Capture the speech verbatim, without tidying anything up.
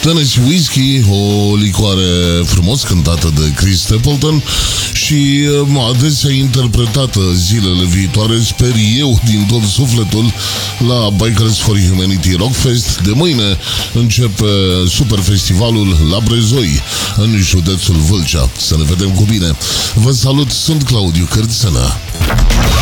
Tennessee Whiskey, o licoare frumos cântată de Chris Stapleton și adesea interpretată zilele viitoare, sper eu, din tot sufletul, la Bikers for Humanity Rockfest. De mâine începe super festivalul la Brezoi, în județul Vâlcea. Să ne vedem cu bine. Vă salut, sunt Claudiu Cârțănă.